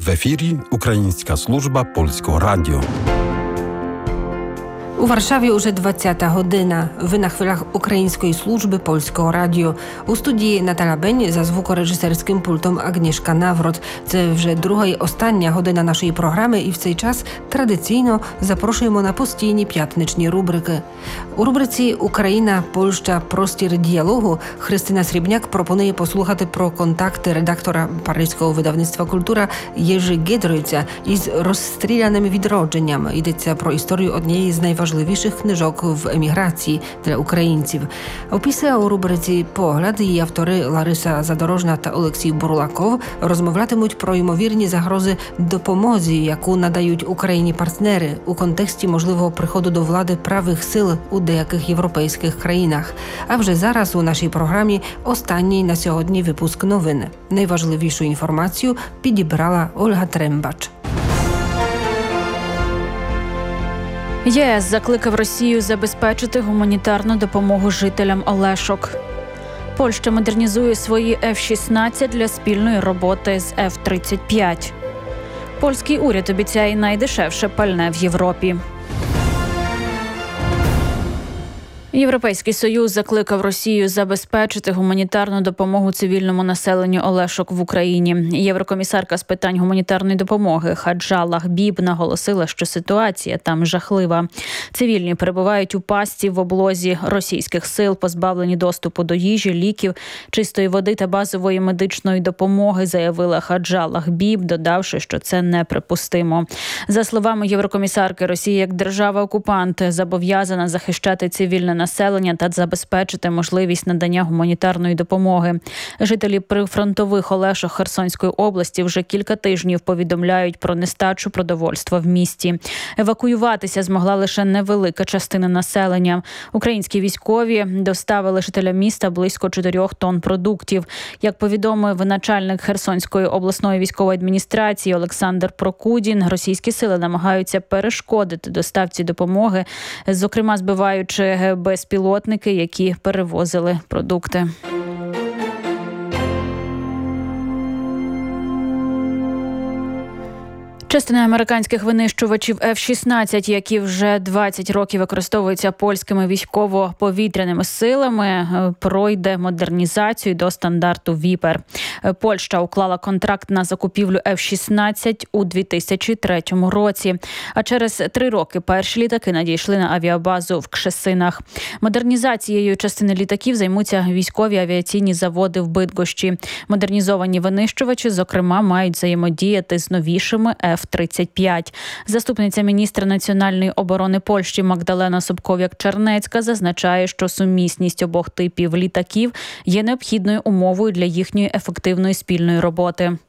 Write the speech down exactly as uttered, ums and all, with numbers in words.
В ефірі Українська служба Польського радіо. У Варшаві уже двадцята година. Ви на хвилях Української служби Польського радіо. У студії Наталя Бень, за звукорежисерським пультом Агнішка Наврот. Це вже друга і остання година нашої програми, і в цей час традиційно запрошуємо на постійні п'ятничні рубрики. У рубриці «Україна, Польща. Простір діалогу» Христина Срібняк пропонує послухати про контакти редактора паризького видавництва «Культура» Єжи Гедройця із розстріляним відродженням. Йдеться про історію однієї з найважливіших важливіших книжок в еміграції для українців. Опісля у рубриці «Погляд» її автори Лариса Задорожна та Олексій Бурлаков розмовлятимуть про ймовірні загрози допомозі, яку надають Україні партнери у контексті можливого приходу до влади правих сил у деяких європейських країнах. А вже зараз у нашій програмі останній на сьогодні випуск новин. Найважливішу інформацію підібрала Ольга Трембач. ЄС закликав Росію забезпечити гуманітарну допомогу жителям Олешок. Польща модернізує свої еф шістнадцять для спільної роботи з еф тридцять п'ять. Польський уряд обіцяє найдешевше пальне в Європі. Європейський Союз закликав Росію забезпечити гуманітарну допомогу цивільному населенню Олешок в Україні. Єврокомісарка з питань гуманітарної допомоги Хаджала Гбіб наголосила, що ситуація там жахлива. Цивільні перебувають у пастці в облозі російських сил, позбавлені доступу до їжі, ліків, чистої води та базової медичної допомоги, заявила Хаджала Гбіб, додавши, що це неприпустимо. За словами єврокомісарки, Росія як держава-окупант зобов'язана захищати цивільне населення та забезпечити можливість надання гуманітарної допомоги. Жителі прифронтових Олешок Херсонської області вже кілька тижнів повідомляють про нестачу продовольства в місті. Евакуюватися змогла лише невелика частина населення. Українські військові доставили жителям міста близько чотирьох тонн продуктів. Як повідомив начальник Херсонської обласної військової адміністрації Олександр Прокудін, російські сили намагаються перешкодити доставці допомоги, зокрема збиваючи безпілотники, які перевозили продукти. Частина американських винищувачів еф шістнадцять, які вже двадцять років використовуються польськими військово-повітряними силами, пройде модернізацію до стандарту Віпер. Польща уклала контракт на закупівлю еф шістнадцять у дві тисячі третьому році, а через три роки перші літаки надійшли на авіабазу в Кшесинах. Модернізацією частини літаків займуться військові авіаційні заводи в Бидгощі. Модернізовані винищувачі, зокрема, мають взаємодіяти з новішими еф тридцять п'ять. Заступниця міністра національної оборони Польщі Магдалена Собков'як-Чернецька зазначає, що сумісність обох типів літаків є необхідною умовою для їхньої ефективної спільної роботи.